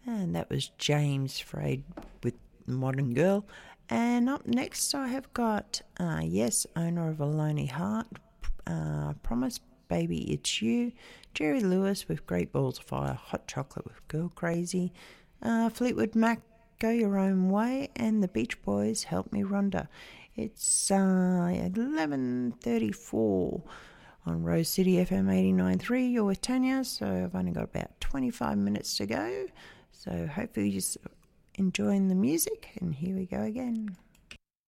And that was James Frade with Modern Girl. And up next I have got, Yes, Owner of a Lonely Heart, Promise, Baby It's You, Jerry Lewis with Great Balls of Fire, Hot Chocolate with Girl Crazy, Fleetwood Mac, Go Your Own Way, and the Beach Boys, Help Me Rhonda. It's 11:34 on Rose City FM 89.3. You're with Tanya, so I've only got about 25 minutes to go. So hopefully you're just enjoying the music, and here we go again.